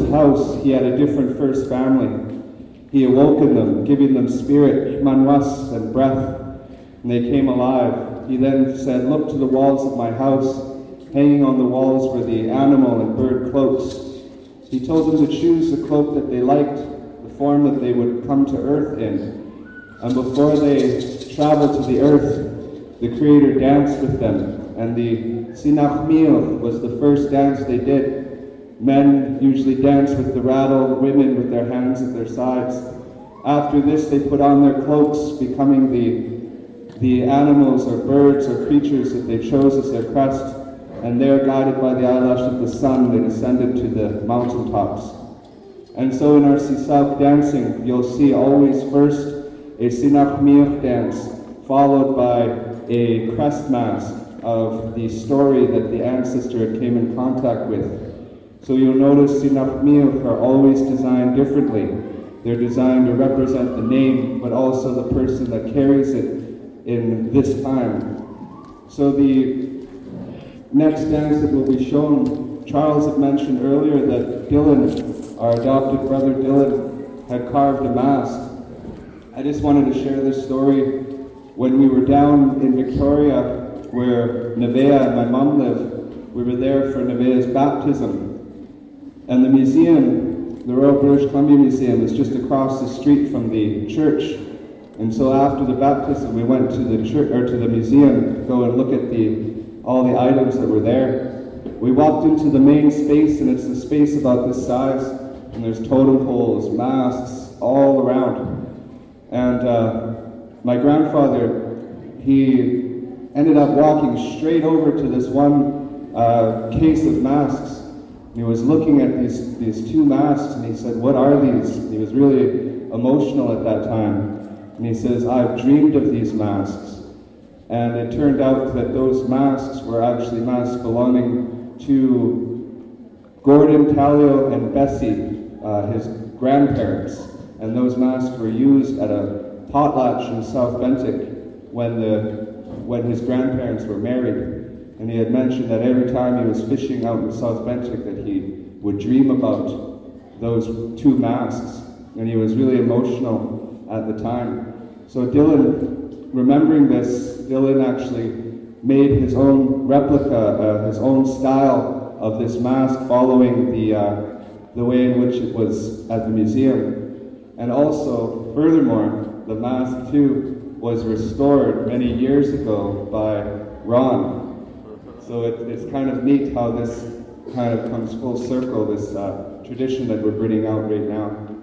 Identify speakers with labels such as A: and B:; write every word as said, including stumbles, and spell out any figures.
A: house, he had a different first family. He awoken them, giving them spirit, manwas, and breath, and they came alive. He then said, look to the walls of my house. Hanging on the walls were the animal and bird cloaks. He told them to choose the cloak that they liked, the form that they would come to earth in. And before they traveled to the earth, the Creator danced with them. And the Sinachmiel was the first dance they did. Men usually dance with the rattle, women with their hands at their sides. After this, they put on their cloaks, becoming the, the animals or birds or creatures that they chose as their crest. And there, guided by the eyelash of the sun, they descended to the mountaintops. And so in our Sisak dancing, you'll see always first a Sinachmiel dance, followed by a crest mask of the story that the ancestor came in contact with. So you'll notice Sinachmiel are always designed differently. They're designed to represent the name, but also the person that carries it in this time. So the next dance that will be shown, Charles had mentioned earlier that Dylan, our adopted brother Dylan, had carved a mask. I just wanted to share this story. When we were down in Victoria, where Nevaeh and my mom live, we were there for Nevaeh's baptism. And the museum, the Royal British Columbia Museum, is just across the street from the church. And so after the baptism, we went to the church or to the museum to go and look at the all the items that were there. We walked into the main space, and it's a space about this size, and there's totem poles, masks, all around. And uh, my grandfather, he ended up walking straight over to this one uh, case of masks. He was looking at these, these two masks, and he said, what are these? And he was really emotional at that time. And he says, I've dreamed of these masks. And it turned out that those masks were actually masks belonging to Gordon, Talio, and Bessie, uh, his grandparents. And those masks were used at a potlatch in South Bentinck when, the, when his grandparents were married. And he had mentioned that every time he was fishing out in South Bentinck that he would dream about those two masks. And he was really emotional at the time. So Dylan, remembering this, Dylan actually made his own replica, uh, his own style of this mask, following the, uh, the way in which it was at the museum. And also, furthermore, the mask too was restored many years ago by Ron. So it, it's kind of neat how this kind of comes full circle, this uh, tradition that we're bringing out right now.